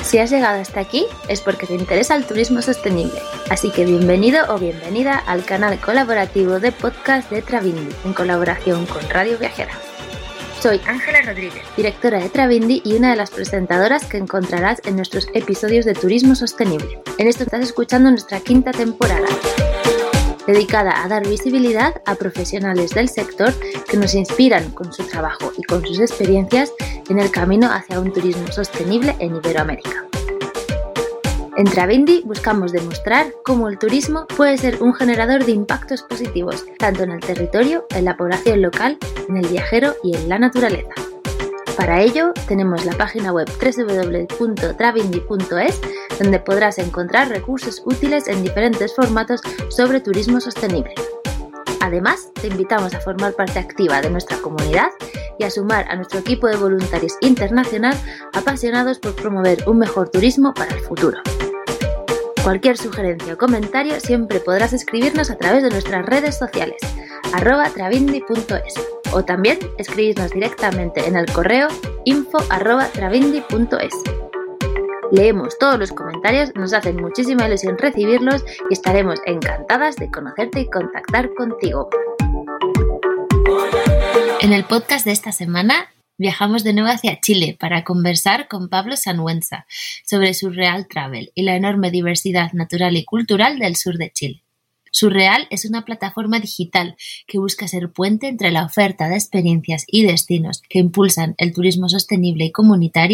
Si has llegado hasta aquí es porque te interesa el turismo sostenible, así que bienvenido o bienvenida al canal colaborativo de podcast de Travindi, en colaboración con Radio Viajera. Soy Ángela Rodríguez, directora de Travindi y una de las presentadoras que encontrarás en nuestros episodios de turismo sostenible. En esto estás escuchando nuestra 5ª temporada, dedicada a dar visibilidad a profesionales del sector que nos inspiran con su trabajo y con sus experiencias en el camino hacia un turismo sostenible en Iberoamérica. En Travindi buscamos demostrar cómo el turismo puede ser un generador de impactos positivos, tanto en el territorio, en la población local, en el viajero y en la naturaleza. Para ello, tenemos la página web www.travindi.es, donde podrás encontrar recursos útiles en diferentes formatos sobre turismo sostenible. Además, te invitamos a formar parte activa de nuestra comunidad y a sumar a nuestro equipo de voluntarios internacional apasionados por promover un mejor turismo para el futuro. Cualquier sugerencia o comentario siempre podrás escribirnos a través de nuestras redes sociales, @travindi.es, o también escribirnos directamente en el correo info@travindi.es. Leemos todos los comentarios, nos hacen muchísima ilusión recibirlos y estaremos encantadas de conocerte y contactar contigo. En el podcast de esta semana viajamos de nuevo hacia Chile para conversar con Pablo Sanhuenza sobre Surreal Travel y la enorme diversidad natural y cultural del sur de Chile. Surreal es una plataforma digital que busca ser puente entre la oferta de experiencias y destinos que impulsan el turismo sostenible y comunitario